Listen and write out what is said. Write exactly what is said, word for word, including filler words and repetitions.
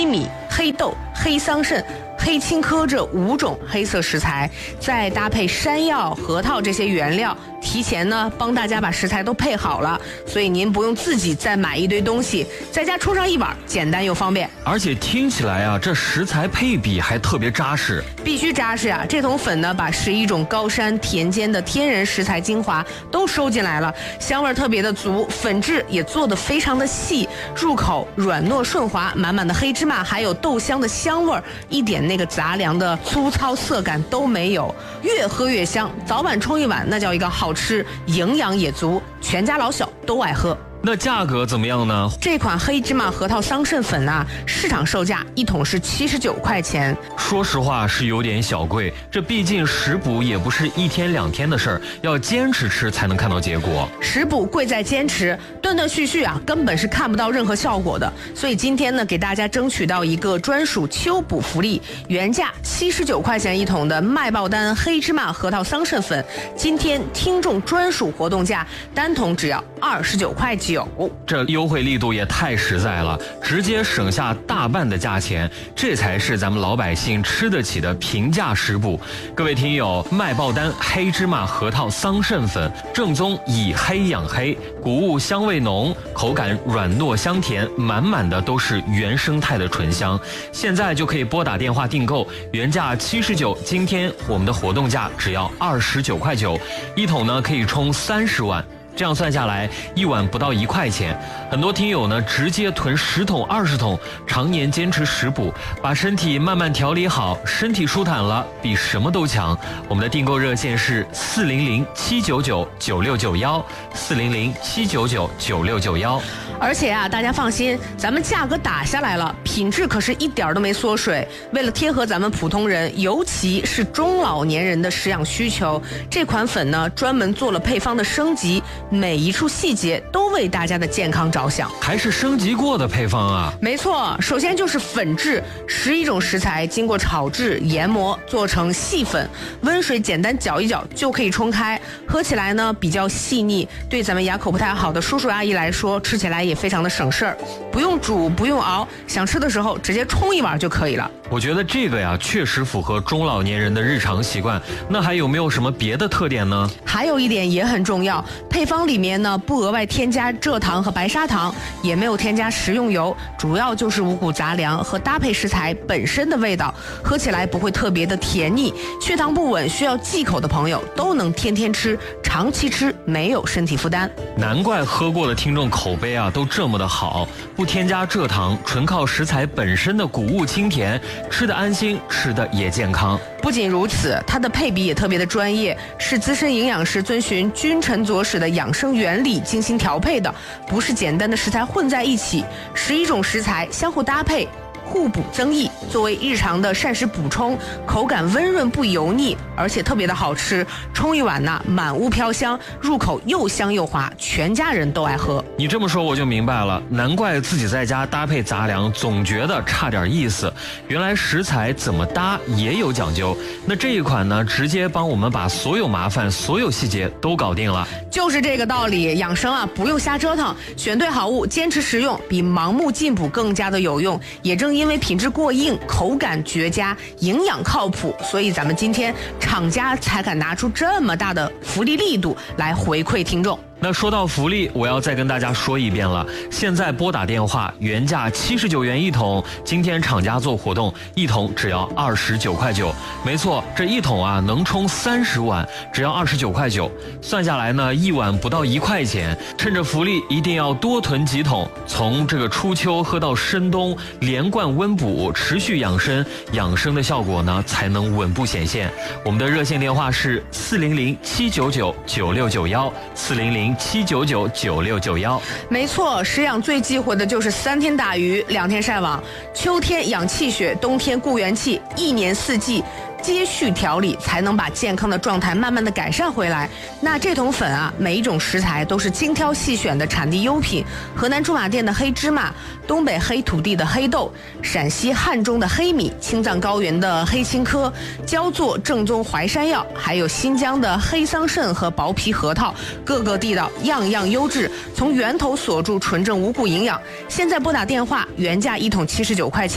米、黑豆、黑桑葚、黑青稞这五种黑色食材，再搭配山药、核桃这些原料，提前呢帮大家把食材都配好了，所以您不用自己再买一堆东西，在家冲上一碗，简单又方便。 而且听起来啊，这食材配比还特别扎实， 必须扎实啊！这桶粉呢，把十一种高山田间的天然食材精华都收进来了，香味特别的足，粉质也做得非常的细，入口软糯顺滑，满满的黑芝麻还有豆香的香味儿，一点那个杂粮的粗糙涩感都没有，越喝越香。早晚冲一碗，那叫一个好吃，营养也足，全家老小都爱喝。 那价格怎么样呢？ 这款黑芝麻核桃桑葚粉啊，市场售价一桶是七十九块钱。 说实话是有点小贵，这毕竟食补也不是一天两天的事儿，要坚持吃才能看到结果。 食补贵在坚持，断断续续啊，根本是看不到任何效果的。所以今天呢，给大家争取到一个专属秋补福利，原价七十九块钱一桶的麦爆丹黑芝麻核桃桑葚粉，今天听众专属活动价，单桶只要二十九块九。 这优惠力度也太实在了，直接省下大半的价钱，这才是咱们老百姓吃得起的平价食补。各位听友，麦爆丹黑芝麻核桃桑葚粉，正宗以黑养黑，谷物香味浓，口感软糯香甜，满满的都是原生态的醇香。现在就可以拨打电话订购，原价七十九，今天我们的活动价只要二十九块九，一桶呢可以冲三十碗。这样算下来，一碗不到一块钱。很多听友呢，直接囤十桶、二十桶，常年坚持食补，把身体慢慢调理好，身体舒坦了，比什么都强。我们的订购热线是四零零七九九九六九幺，四零零七九九九六九幺。 而且啊，大家放心，咱们价格打下来了，品质可是一点都没缩水。为了贴合咱们普通人，尤其是中老年人的食养需求，这款粉呢专门做了配方的升级，每一处细节都为大家的健康着想， 还是升级过的配方啊？ 没错，首先就是粉质，十一种食材经过炒制、研磨，做成细粉，温水简单搅一搅就可以冲开，喝起来呢比较细腻，对咱们牙口不太好的叔叔阿姨来说，吃起来也非常的省事儿，不用煮，不用熬，想吃的时候直接冲一碗就可以了。 我觉得这个呀，确实符合中老年人的日常习惯。那还有没有什么别的特点呢？ 还有一点也很重要，配方里面呢不额外添加蔗糖和白砂糖，也没有添加食用油，主要就是五谷杂粮和搭配食材本身的味道，喝起来不会特别的甜腻，血糖不稳需要忌口的朋友都能天天吃，长期吃没有身体负担。 难怪喝过的听众口碑啊都这么的好，不添加蔗糖，纯靠食材本身的谷物清甜，吃得安心，吃得也健康。 不仅如此，它的配比也特别的专业，是资深营养师遵循君臣佐使的养生原理精心调配的，不是简单的食材混在一起，十一种食材相互搭配，互补增益，作为日常的膳食补充，口感温润不油腻，而且特别的好吃，冲一碗呢满屋飘香，入口又香又滑，全家人都爱喝。 你这么说我就明白了，难怪自己在家搭配杂粮总觉得差点意思，原来食材怎么搭也有讲究。那这一款呢，直接帮我们把所有麻烦所有细节都搞定了。 就是这个道理，养生啊不用瞎折腾，选对好物，坚持食用，比盲目进补更加的有用。也正因为品质过硬，口感绝佳，营养靠谱，所以咱们今天厂家才敢拿出这么大的福利力度来回馈听众。 那说到福利，我要再跟大家说一遍了，现在拨打电话，原价七十九元一桶，今天厂家做活动，一桶只要二十九块九。没错，这一桶啊能冲三十碗，只要二十九块九，算下来呢一碗不到一块钱。趁着福利一定要多囤几桶，从这个初秋喝到深冬，连贯温补，持续养生，养生的效果呢才能稳步显现。我们的热线电话是四零零七九九九六九幺，四零零七九九九六九幺。 没错，食养最忌讳的就是三天打鱼两天晒网，秋天养气血，冬天固元气，一年四季接续调理，才能把健康的状态慢慢的改善回来。那这桶粉啊，每一种食材都是精挑细选的产地优品，河南驻马店的黑芝麻，东北黑土地的黑豆，陕西汉中的黑米，青藏高原的黑青稞，焦作正宗淮山药，还有新疆的黑桑葚和薄皮核桃，各个地道，样样优质，从源头锁住纯正五谷营养。现在拨打电话，原价一桶七十九块钱。